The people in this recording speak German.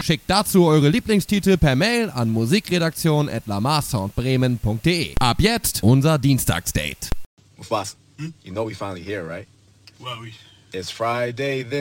Schickt dazu eure Lieblingstitel per Mail an musikredaktion@lamarsoundbremen.de. Ab jetzt unser Dienstagsdate. Mufasa, you know we finally here, right? Well, It's Friday then.